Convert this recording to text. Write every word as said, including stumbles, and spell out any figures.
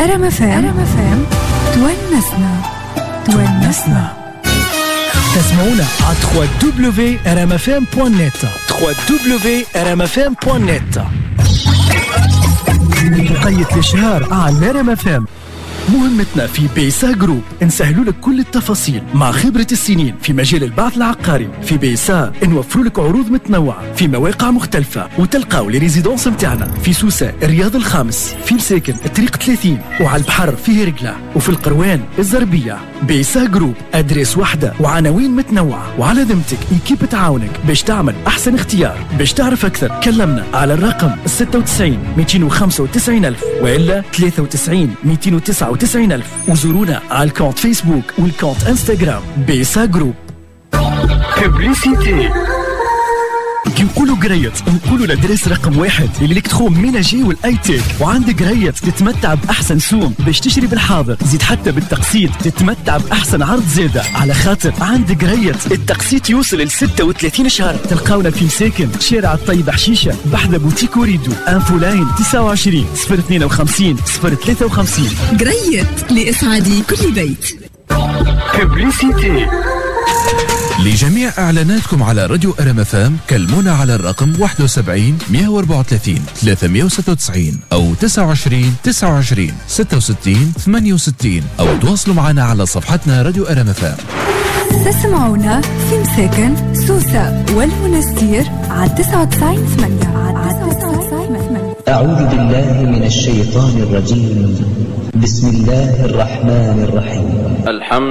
أرم إف إم تونسنا تونسنا. تسمعونا على دبليو دبليو دبليو دوت ار ام اف ام دوت نت دبليو دبليو دبليو دوت ار ام اف ام دوت نت. بقية الإشهار على ار ام اف ام. مهمتنا في بيسا جروب نسهلوا لك كل التفاصيل مع خبرة السنين في مجال البعث العقاري. في بيسا نوفروا لك عروض متنوعة في مواقع مختلفة، وتلقاو لي ريزيدونس متاعنا في سوسة الرياض الخامس، في مساكن الطريق ثلاثين، وعلى البحر في هرقلة، وفي القروان الزربية. بيسا جروب أدريس واحدة وعناوين متنوعة، وعلى ذمتك إيكيب تعاونك باش تعمل أحسن اختيار. باش تعرف أكثر كلمنا على الرقم ستة وتسعين مئتين وخمسة وتسعين ألف وإلا ثلاثة وتسعين مئتين وتسعة وتسعين ألف، وزورونا على الكونت فيسبوك والكونت انستغرام بيسا جروب. ببليسيتي كي نقولوا قريت نقولوا الادريس رقم واحد اللي لك تخوم ميناجي والاي تيك، وعندك قريت تتمتع باحسن سوم باش تشتري بالحاضر، زيد حتى بالتقسيط تتمتع باحسن عرض زاده، على خاطر عندك قريت التقسيط يوصل ل ستة وثلاثين شهر. تلقاونا في مساكن شارع الطيب حشيشه بحذا بوتيك وريدو، انفو لاين تسعة وعشرين صفر اثنين وخمسين صفر ثلاثة وخمسين. قريت لإسعاد كل بيت. ببليسيتي لجميع إعلاناتكم على راديو ار ام اف ام كلمونا على الرقم واحد وسبعين مئة وأربعة وثلاثين ثلاثمئة وستة وتسعين أو تسعة وعشرين تسعة وعشرين ستة وستين ثمانية وستين، أو تواصلوا معنا على صفحتنا راديو ار ام اف ام. تسمعونا في مساكن سوسة والمنستير على تسعة وتسعين ثمانية. أعوذ بالله من الشيطان الرجيم. بسم الله الرحمن الرحيم. الحمد